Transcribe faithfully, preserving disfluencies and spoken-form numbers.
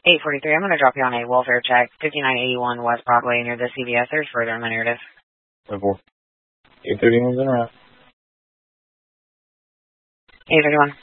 eight forty-three, I'm going to drop you on a welfare check, fifty-nine eighty-one West Broadway near the C V S. There's further in my narrative. ten four. eight thirty-one's in a route. eight thirty-one.